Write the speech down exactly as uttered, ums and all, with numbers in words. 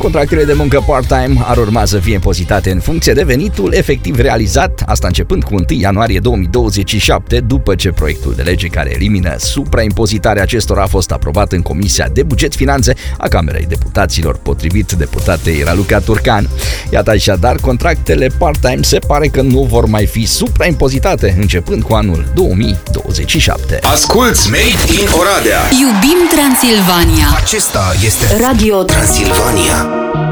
Contractele de muncă part-time ar urma să fie impozitate în funcție de venitul efectiv realizat, asta începând cu întâi ianuarie două mii douăzeci și șapte, după ce proiectul de lege care elimină supraimpozitarea acestora a fost aprobat în Comisia de Buget Finanțe a Camerei Deputaților, potrivit deputatei Raluca Turcan. Iată așadar, contractele part-time se pare că nu vor mai fi supraimpozitate începând cu anul două mii douăzeci și șapte. Asculți Made in Oradea. Iubim Transilvania. Acesta este Radio Transilvania.